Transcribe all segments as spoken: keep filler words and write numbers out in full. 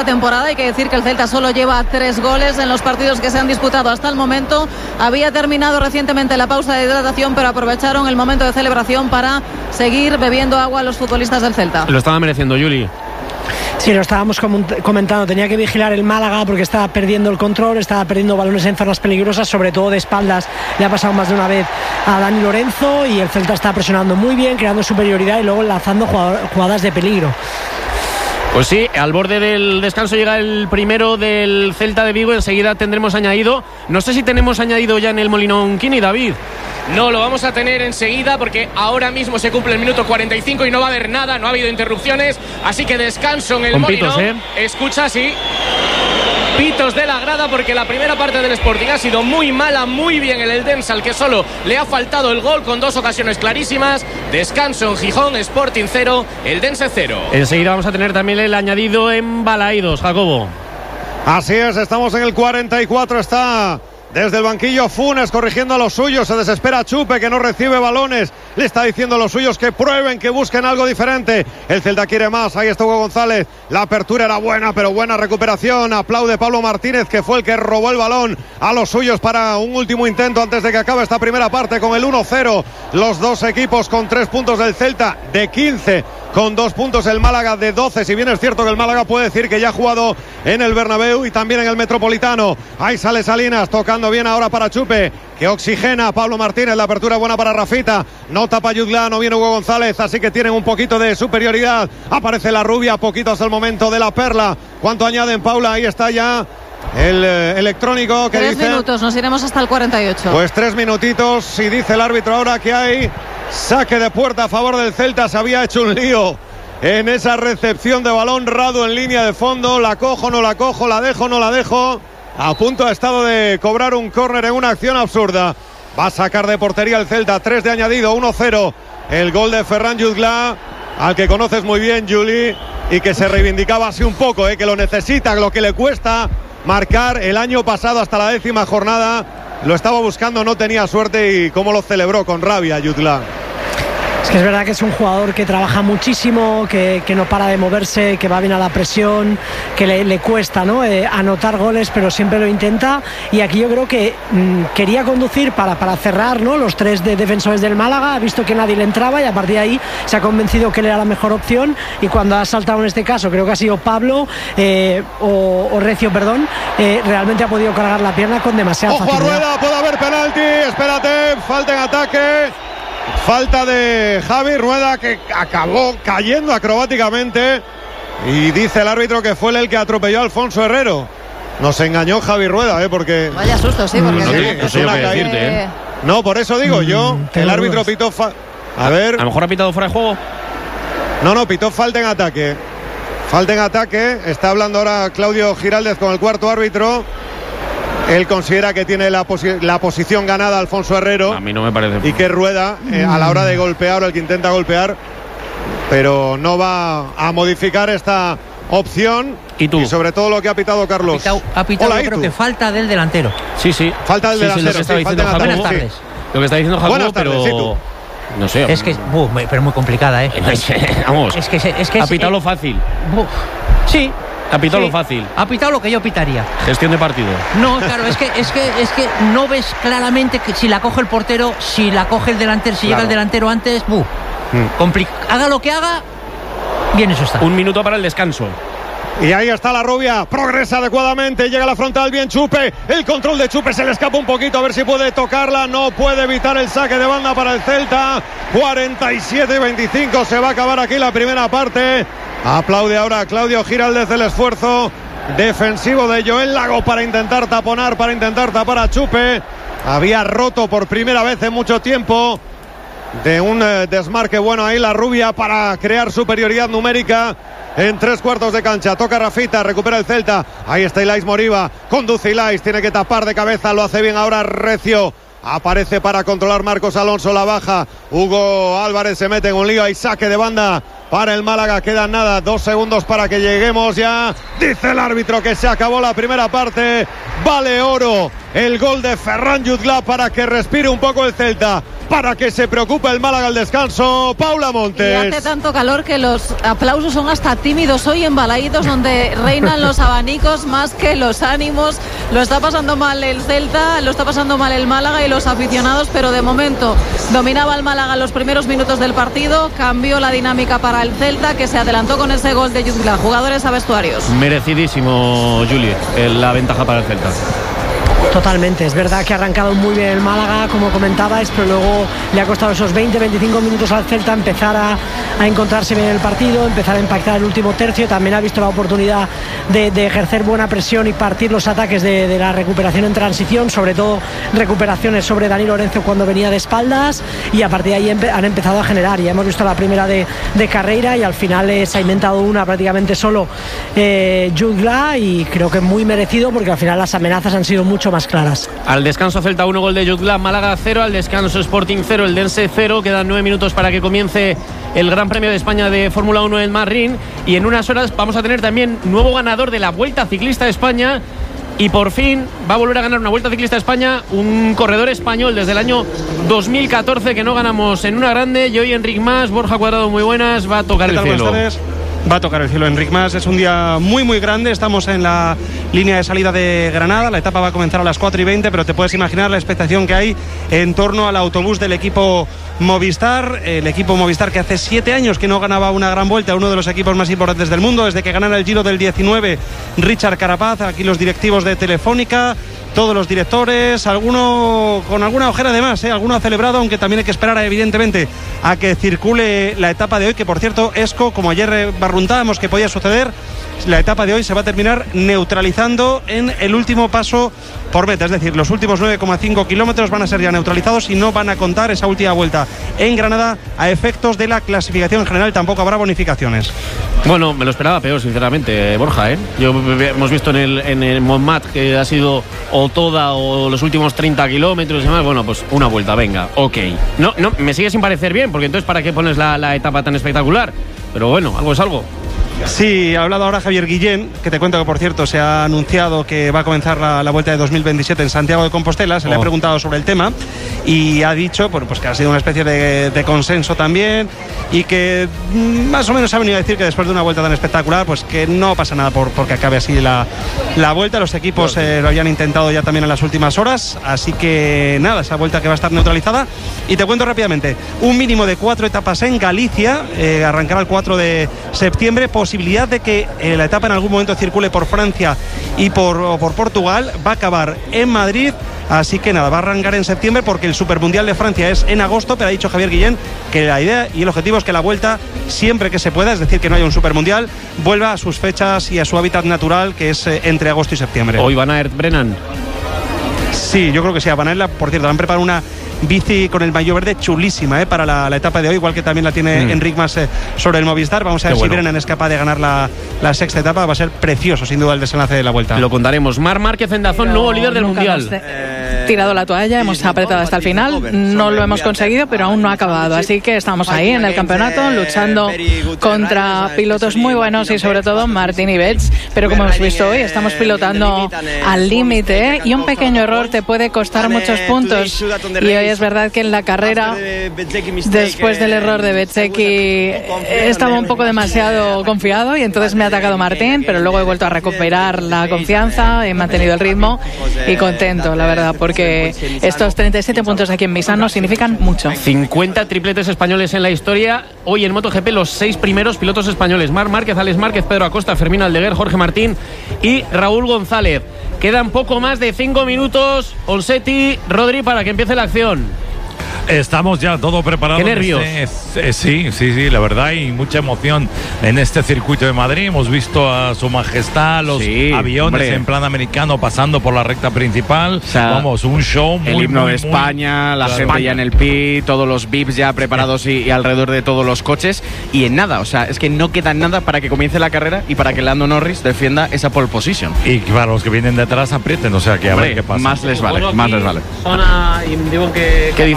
temporada. Hay que decir que el Celta solo lleva tres goles en los partidos que se han disputado hasta el momento. Había terminado recientemente la pausa de hidratación, pero aprovecharon el momento de celebración para seguir bebiendo agua los futbolistas del Celta. Lo estaba mereciendo, Juli. Sí, lo estábamos comentando, tenía que vigilar el Málaga porque estaba perdiendo el control, estaba perdiendo balones en zonas peligrosas, sobre todo de espaldas. Le ha pasado más de una vez a Dani Lorenzo y el Celta está presionando muy bien, creando superioridad y luego lanzando jugadas de peligro. Pues sí, al borde del descanso llega el primero del Celta de Vigo. Enseguida tendremos añadido. No sé si tenemos añadido ya en el Molinón Quini, David. No, lo vamos a tener enseguida porque ahora mismo se cumple el minuto cuarenta y cinco y no va a haber nada, no ha habido interrupciones, así que descanso en el Con Molinón. pitos, ¿eh? Escucha, sí. Pitos de la grada porque la primera parte del Sporting ha sido muy mala, muy bien el Eldense, al que solo le ha faltado el gol con dos ocasiones clarísimas. Descanso en Gijón, Sporting cero, Eldense cero. Enseguida vamos a tener también el añadido en Balaídos, Jacobo. Así es, estamos en el cuarenta y cuatro, está desde el banquillo Funes corrigiendo a los suyos, se desespera Chupe que no recibe balones, le está diciendo a los suyos que prueben, que busquen algo diferente. El Celta quiere más, ahí está Hugo González, la apertura era buena, pero buena recuperación, aplaude Pablo Martínez que fue el que robó el balón a los suyos para un último intento antes de que acabe esta primera parte con el uno cero. Los dos equipos con tres puntos del Celta de quince, con dos puntos el Málaga de doce, si bien es cierto que el Málaga puede decir que ya ha jugado en el Bernabéu y también en el Metropolitano. Ahí sale Salinas, tocando bien ahora para Chupe, que oxigena a Pablo Martínez, la apertura buena para Rafita, no tapa Yudla, no viene Hugo González, así que tienen un poquito de superioridad. Aparece la rubia, poquito hasta el momento de la perla. ¿Cuánto añaden, Paula? Ahí está ya el eh, electrónico que tres dice... minutos, nos iremos hasta el cuarenta y ocho. Pues tres minutitos y dice el árbitro ahora que hay saque de puerta a favor del Celta. Se había hecho un lío en esa recepción de balón. Radu en línea de fondo, la cojo, no la cojo, la dejo, no la dejo. A punto ha estado de cobrar un córner en una acción absurda. Va a sacar de portería el Celta, tres de añadido, uno cero. El gol de Ferran Jutgla, al que conoces muy bien, Juli, y que se reivindicaba así un poco, eh, que lo necesita, lo que le cuesta marcar. El año pasado hasta la décima jornada lo estaba buscando, no tenía suerte y cómo lo celebró con rabia Jutgla. Es que es verdad que es un jugador que trabaja muchísimo, que, que no para de moverse, que va bien a la presión, que le, le cuesta, ¿no? eh, anotar goles, pero siempre lo intenta. Y aquí yo creo que mmm, quería conducir para, para cerrar, ¿no? Los tres de defensores del Málaga, ha visto que nadie le entraba y a partir de ahí se ha convencido que él era la mejor opción. Y cuando ha saltado en este caso, creo que ha sido Pablo eh, o, o Recio, perdón, eh, realmente ha podido cargar la pierna con demasiada ¡Ojo facilidad. a Rueda! Puede haber penalti, espérate, falta en ataque. Falta de Javi Rueda, que acabó cayendo acrobáticamente, y dice el árbitro que fue él el que atropelló a Alfonso Herrero. Nos engañó Javi Rueda, ¿eh? Porque... Vaya susto, sí, porque... No, sí, no, es no, una no, calle... decirte, ¿eh? No, por eso digo yo, Mm, el árbitro pitó... Fa... A ver... A lo mejor ha pitado fuera de juego. No, no, pitó falta en ataque. Falta en ataque. Está hablando ahora Claudio Giraldez con el cuarto árbitro. Él considera que tiene la, posi- la posición ganada Alfonso Herrero. A mí no me parece. Y que Rueda, eh, a la hora de golpear, o el que intenta golpear, pero no va a modificar esta opción. ¿Y tú? Y sobre todo lo que ha pitado Carlos. Ha pitado, ha pitado Hola, yo creo Itu. que falta del delantero. Sí, sí. Falta del Sí, sí, delantero, lo que estaba sí, diciendo falta en Jacobo. ataque, Buenas sí. tardes. Lo que está diciendo Jacobo, Buenas tardes, pero... Itu. No sé. Es que, uf, pero muy complicada, ¿eh? Vamos. Es que, es que ha es- pitado eh, lo fácil. uf, sí. Ha pitado sí. lo fácil. Ha pitado lo que yo pitaría. Gestión de partido. No, claro, es que es que es que no ves claramente que si la coge el portero, si la coge el delantero, si Claro. llega el delantero antes, ¡buh! Mm. Compli- haga lo que haga, bien eso está. Un minuto para el descanso. Y ahí está la rubia, progresa adecuadamente, llega a la frontal, bien Chupe, el control de Chupe se le escapa un poquito, a ver si puede tocarla, no puede evitar el saque de banda para el Celta. Cuarenta y siete veinticinco, se va a acabar aquí la primera parte. Aplaude ahora Claudio Giraldez el esfuerzo defensivo de Joel Lago para intentar taponar, para intentar tapar a Chupe. Había roto por primera vez en mucho tiempo. De un eh, desmarque bueno ahí la rubia para crear superioridad numérica en tres cuartos de cancha. Toca Rafita, recupera el Celta. Ahí está Ilais Moriba, conduce Ilais, tiene que tapar de cabeza, lo hace bien ahora Recio. Aparece para controlar Marcos Alonso, la baja. Hugo Álvarez se mete en un lío, hay saque de banda para el Málaga. Quedan nada, dos segundos para que lleguemos ya. Dice el árbitro que se acabó la primera parte. Vale oro el gol de Ferran Jutgla para que respire un poco el Celta. para que se preocupe el Málaga al descanso. Paula Montes. Y hace tanto calor que los aplausos son hasta tímidos hoy en Balaídos, donde reinan los abanicos más que los ánimos. Lo está pasando mal el Celta, lo está pasando mal el Málaga y los aficionados, pero de momento dominaba el Málaga los primeros minutos del partido, cambió la dinámica para el Celta, que se adelantó con ese gol de Jutgla. Jugadores a vestuarios. Merecidísimo, Juli, la ventaja para el Celta. Totalmente, es verdad que ha arrancado muy bien el Málaga, como comentabais, pero luego le ha costado esos veinte veinticinco minutos al Celta empezar a, a encontrarse bien en el partido, empezar a impactar el último tercio. También ha visto la oportunidad de, de ejercer buena presión y partir los ataques de, de la recuperación en transición, sobre todo recuperaciones sobre Dani Lorenzo cuando venía de espaldas, y a partir de ahí empe- han empezado a generar. Ya hemos visto la primera de, de Carreira y al final eh, se ha inventado una prácticamente solo eh, Jutgla, y creo que muy merecido porque al final las amenazas han sido mucho más claras. Al descanso Celta uno, gol de Jutgla, Málaga cero, al descanso Sporting cero, el Dense cero, quedan nueve minutos para que comience el Gran Premio de España de Fórmula uno en Madrid, y en unas horas vamos a tener también nuevo ganador de la Vuelta Ciclista de España, y por fin va a volver a ganar una Vuelta Ciclista de España un corredor español desde el año dos mil catorce que no ganamos en una grande, y hoy Enric Mas, Borja Cuadrado, muy buenas, va a tocar el cielo. Va a tocar el cielo Enric Mas, es un día muy muy grande, estamos en la línea de salida de Granada, la etapa va a comenzar a las cuatro y veinte, pero te puedes imaginar la expectación que hay en torno al autobús del equipo Movistar, el equipo Movistar que hace siete años que no ganaba una gran vuelta, uno de los equipos más importantes del mundo, desde que ganara el Giro del diecinueve Richard Carapaz, aquí los directivos de Telefónica, todos los directores, alguno con alguna ojera de más, ¿eh? Alguno ha celebrado, aunque también hay que esperar evidentemente a que circule la etapa de hoy, que por cierto, Esco, como ayer barruntábamos que podía suceder, la etapa de hoy se va a terminar neutralizando en el último paso por meta, es decir, los últimos nueve coma cinco kilómetros van a ser ya neutralizados y no van a contar esa última vuelta en Granada a efectos de la clasificación general, tampoco habrá bonificaciones. Bueno, me lo esperaba peor, sinceramente, Borja, ¿eh? Yo, hemos visto en el, en el Montmat que ha sido o toda o los últimos treinta kilómetros y demás. Bueno, pues una vuelta, venga, ok. No, no, me sigue sin parecer bien, porque entonces ¿para qué pones la, la etapa tan espectacular? Pero bueno, algo es algo. Sí, ha hablado ahora Javier Guillén, que te cuento que por cierto se ha anunciado que va a comenzar la, la vuelta de dos mil veintisiete en Santiago de Compostela. Se oh. le ha preguntado sobre el tema y ha dicho bueno, pues que ha sido una especie de, de consenso también, y que más o menos ha venido a decir que después de una vuelta tan espectacular pues que no pasa nada por porque acabe así la, la vuelta. Los equipos eh, lo habían intentado ya también en las últimas horas, así que nada, esa vuelta que va a estar neutralizada. Y te cuento rápidamente, un mínimo de cuatro etapas en Galicia, eh, arrancará el cuatro de septiembre, posibilidad de que eh, la etapa en algún momento circule por Francia y por, o por Portugal, va a acabar en Madrid, así que nada, va a arrancar en septiembre porque el Supermundial de Francia es en agosto, pero ha dicho Javier Guillén que la idea y el objetivo es que la vuelta, siempre que se pueda, es decir, que no haya un Supermundial, vuelva a sus fechas y a su hábitat natural, que es eh, entre agosto y septiembre. Hoy van a Aert Brennan. Sí, yo creo que sí, a Van Aert, por cierto, han preparado una bici con el maillot verde chulísima eh, para la, la etapa de hoy, igual que también la tiene mm. Enric Mas eh, sobre el Movistar. Vamos a ver Qué si bueno. Brennan es capaz de ganar la, la sexta etapa. Va a ser precioso, sin duda, el desenlace de la vuelta. Lo contaremos. Mar Márquez en Dazón, nuevo líder del Mundial. Eh, tirado la toalla, hemos apretado hasta el final, no lo hemos conseguido, pero aún no ha acabado, así que estamos ahí en el campeonato luchando contra pilotos muy buenos y sobre todo Martín Ibets, pero como hemos visto hoy estamos pilotando al límite, ¿eh? Y un pequeño error te puede costar muchos puntos, y hoy es verdad que en la carrera, después del error de Bezzecchi, estaba un poco demasiado confiado y entonces me ha atacado Martín, pero luego he vuelto a recuperar la confianza, he mantenido el ritmo y contento, la verdad, porque estos treinta y siete puntos aquí en Misano significan mucho. cincuenta tripletes españoles en la historia. Hoy en MotoGP los seis primeros pilotos españoles: Marc Márquez, Alex Márquez, Pedro Acosta, Fermín Aldeguer, Jorge Martín y Raúl González. Quedan poco más de cinco minutos, Olsetti, Rodri, para que empiece la acción. Estamos ya todo preparado. Qué nervios. Este, eh, sí, sí, sí, la verdad, y mucha emoción en este circuito de Madrid. Hemos visto a su majestad, los sí, aviones hombre. en plan americano pasando por la recta principal. O sea, vamos, un show muy, el himno muy, de España, muy, la claro. gente ya en el pit, todos los V I Ps ya preparados y, y alrededor de todos los coches. Y en nada, o sea, es que no queda nada para que comience la carrera y para que Lando Norris defienda esa pole position. Y para los que vienen detrás aprieten, o sea, que a ver qué pasa. Más les vale, más les vale. Zona, y digo que, ¿Qué dices, Bruno?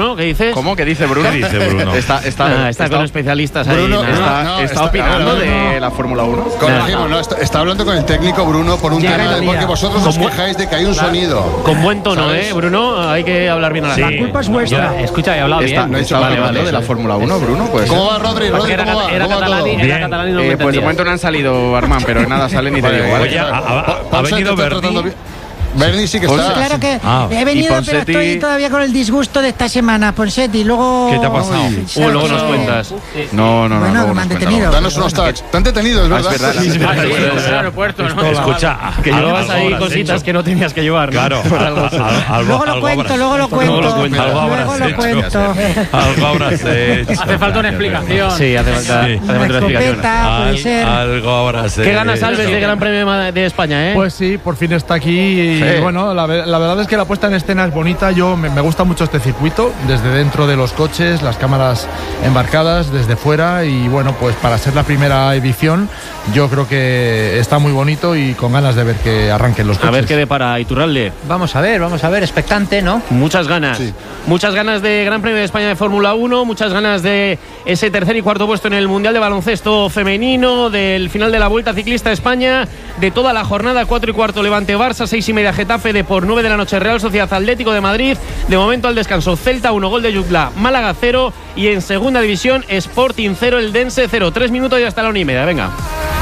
Bruno, ¿qué dices? ¿Cómo? ¿Qué dice Bruno? ¿Qué dice Bruno? Está, está, ah, está, está con especialistas ahí. Bruno, ¿no? Está, no, está, está opinando no, no, de no. la Fórmula uno. Corregimos, no, está, está hablando con el técnico Bruno por un Ya, tema de, ya, porque ya. vosotros os Como- quejáis de que hay un sonido. Con buen tono, ¿Sabes? ¿eh, Bruno? Hay que hablar bien a la Sí. gente. La culpa es vuestra. Yo- Escucha, he hablado Está, bien. no he dicho está nada, hablando vale, de la sí. Fórmula uno, Bruno. Pues, ¿Cómo va, Rodri? Pues Rodri, que era, ¿cómo va? era ¿Cómo va catalán y, todo? era Bien. catalán y no eh, me pues de entendías. momento no han salido, Armán, pero nada, salen y te Vale, digo, ¿vale? Oye, ha, ha- ha Ponce venido te está Berni. tratando bien. Berni sí que Ponce, está. Claro que Ah. he Y venido, pero Ponseti- estoy todavía con el disgusto de esta semana, Ponsetti. Luego. ¿Qué te ha pasado? Uy, Uh, luego nos ¿sabes? cuentas. No, no, no. Bueno, luego que me nos han cuenta, detenido. Danos unos tags. Están detenidos, Ah, ¿verdad? es verdad. Sí, sí, Ah, sí, sí, en sí. el aeropuerto, ¿no? Escucha, Que algo- llevas ahí algo habrás cositas hecho. que no tenías que llevar, ¿no? Claro, Por al- algo. al- algo- Luego lo algo cuento, habrás- luego lo cuento. Luego lo cuento. Algo Luego habrás lo hecho. cuento. Algo habrás hecho. Hace falta una explicación. Sí, hace falta, Sí. hace falta Una una explicación. escopeta, puede Al- ser. algo habrás ¿Qué ganas, hecho. Alves, de Gran Premio de de España, eh? Pues sí, por fin está aquí y Sí. bueno, la, ve- la verdad es que la puesta en escena es bonita. Yo me, me gusta mucho este circuito, desde dentro de los coches, las cámaras embarcadas, desde fuera y bueno, pues para ser la primera edición yo creo que está muy bonito y con ganas de ver que arranquen los coches. A ver qué depara Iturralde. Vamos a ver, vamos a ver, expectante, ¿no? Muchas ganas. Sí. Muchas ganas de Gran Premio de España de Fórmula uno, muchas ganas de ese tercer y cuarto puesto en el Mundial de Baloncesto Femenino, del final de la Vuelta Ciclista a España, de toda la jornada, cuatro y cuarto Levante Barça, seis y media Getafe, de por nueve de la noche Real Sociedad Atlético de Madrid, de momento al descanso Celta uno, gol de Jutgla, Málaga cero y en segunda división Sporting cero, el Dense cero. Tres minutos y hasta la una y media, venga.